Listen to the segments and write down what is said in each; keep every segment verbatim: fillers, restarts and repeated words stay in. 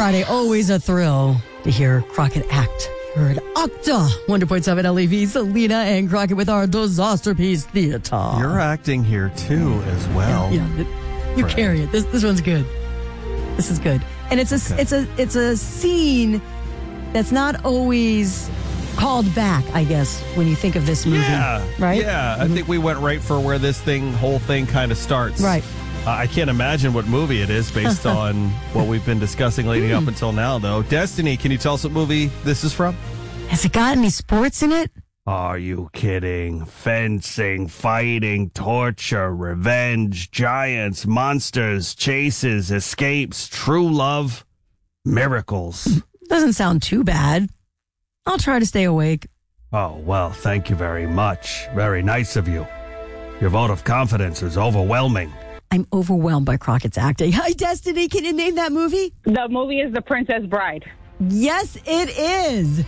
Friday, always a thrill to hear Crockett act. Heard Octa, one hundred point seven L E V, Selena and Crockett with our Disaster Piece Theater. You're acting here too, as well. Yeah, yeah you Right. carry it. This this one's good. This is good, and it's a Okay. it's a it's a scene that's not always called back. I guess when you think of this movie, Yeah, right? Yeah, I think we went right for where this thing, whole thing, kind of starts. Right. Uh, I can't imagine what movie it is based on what we've been discussing leading up until now, though. Destiny, can you tell us what movie this is from? Has it got any sports in it? Are you kidding? Fencing, fighting, torture, revenge, giants, monsters, chases, escapes, true love, miracles. Doesn't sound too bad. I'll try to stay awake. Oh, well, thank you very much. Very nice of you. Your vote of confidence is overwhelming. I'm overwhelmed by Crockett's acting. Hi, Destiny. Can you name that movie? The movie is The Princess Bride. Yes, it is.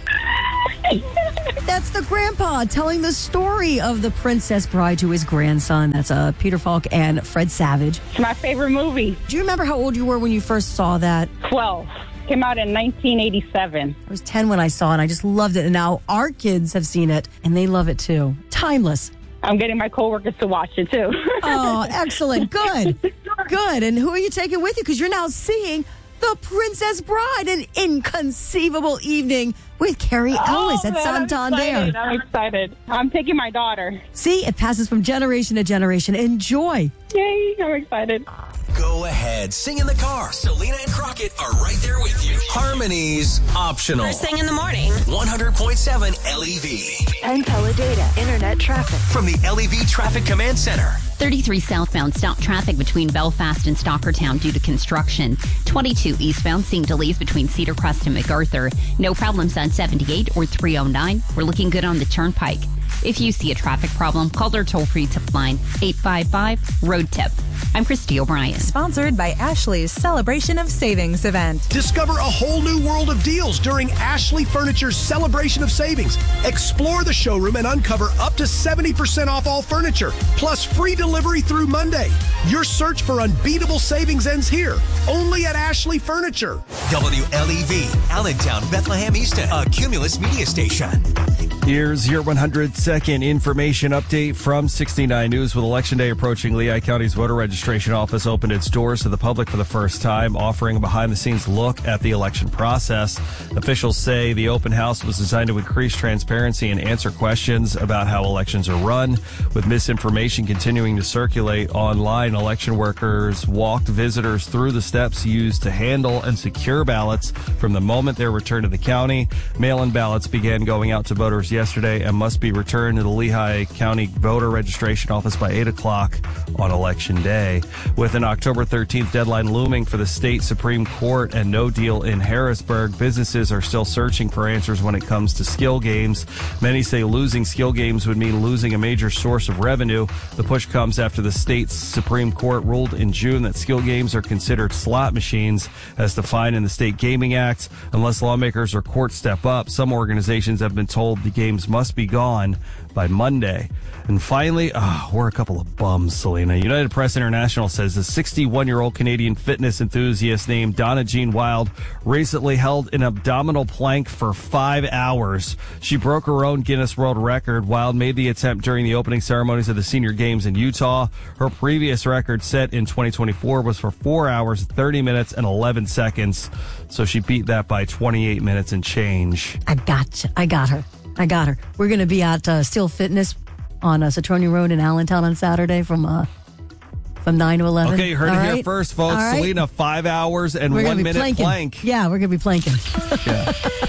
That's the grandpa telling the story of the Princess Bride to his grandson. That's uh, Peter Falk and Fred Savage. It's my favorite movie. Do you remember how old you were when you first saw that? twelve. Came out in nineteen eighty-seven. I was ten when I saw it, and I just loved it. And now our kids have seen it, and they love it too. Timeless. I'm getting my coworkers to watch it too. Oh, excellent. Good. Good. And who are you taking with you? Because you're now seeing The Princess Bride, an inconceivable evening with Carrie Ellis Oh, at man, I'm Santander. excited. I'm excited. I'm taking my daughter. See, it passes from generation to generation. Enjoy. Yay, I'm excited. Go ahead, sing in the car. Selena and Crockett are right there with you. Harmony's optional. First thing in the morning. one hundred point seven L E V. And Teledata Internet traffic. From the L E V Traffic Command Center. thirty-three southbound stop traffic between Belfast and Stockertown due to construction. twenty-two eastbound seeing delays between Cedar Crest and MacArthur. No problems on seventy-eight or three oh nine. We're looking good on the Turnpike. If you see a traffic problem, call our toll-free tip line eight five five road tip. I'm Christy O'Brien. Sponsored by Ashley's Celebration of Savings event. Discover a whole new world of deals during Ashley Furniture's Celebration of Savings. Explore the showroom and uncover up to seventy percent off all furniture, plus free delivery through Monday. Your search for unbeatable savings ends here, only at Ashley Furniture. W L E V, Allentown, Bethlehem Easton, a Cumulus media station. Here's your one hundred second information update from sixty-nine News. With Election Day approaching, Lehigh County's voter registration office opened its doors to the public for the first time, offering a behind-the-scenes look at the election process. Officials say the open house was designed to increase transparency and answer questions about how elections are run. With misinformation continuing to circulate online, election workers walked visitors through the steps used to handle and secure ballots from the moment they're returned to the county. Mail-in ballots began going out to voters yesterday and must be returned to the Lehigh County voter registration office by eight o'clock on Election Day. With an October thirteenth deadline looming for the state Supreme Court and no deal in Harrisburg, businesses are still searching for answers when it comes to skill games. Many say losing skill games would mean losing a major source of revenue. The push comes after the state's Supreme Court ruled in June that skill games are considered slot machines as defined in the State Gaming Act. Unless lawmakers or courts step up, some organizations have been told the games must be gone by Monday. And finally, oh, we're a couple of bums, Selena. United Press International says a sixty-one-year-old Canadian fitness enthusiast named Donna Jean Wild recently held an abdominal plank for five hours. She broke her own Guinness World Record. Wild made the attempt during the opening ceremonies of the Senior Games in Utah. Her previous record set in twenty twenty-four was for four hours, thirty minutes, and eleven seconds. So she beat that by twenty-eight minutes and change. I got you. I got her. I got her. We're going to be at uh, Steel Fitness on uh, Satronia Road in Allentown on Saturday from uh, from nine to eleven. Okay, you heard All it right? here first, folks. All right. Selena, five hours and We're gonna one be minute planking. plank. Yeah, we're going to be planking. Yeah.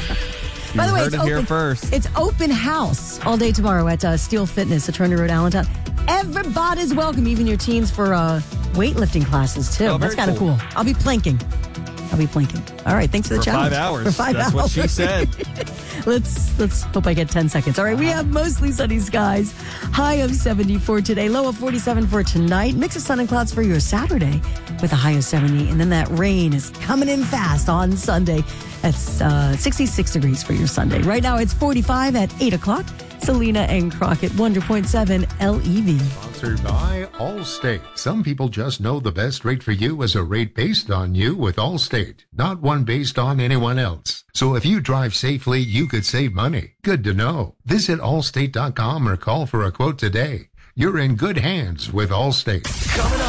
You By the way, heard it's it open, here first. It's open house all day tomorrow at uh, Steel Fitness, Satronia Road, Allentown. Everybody's welcome, even your teens for uh, weightlifting classes, too. Oh, That's very kind of cool. cool. I'll be planking. I'll be planking. All right, thanks for the For challenge. five hours. For five That's hours. what she said. let's let's hope I get ten seconds. All right, we have mostly sunny skies. High of seventy-four today, low of forty-seven for tonight. Mix of sun and clouds for your Saturday with a high of seventy. And then that rain is coming in fast on Sunday. That's uh, sixty-six degrees for your Sunday. Right now it's forty-five at eight o'clock. Selena and Crockett, one hundred point seven L E V. Sponsored by Allstate. Some people just know the best rate for you is a rate based on you with Allstate, not one based on anyone else. So if you drive safely, you could save money. Good to know. Visit allstate dot com or call for a quote today. You're in good hands with Allstate. Coming up.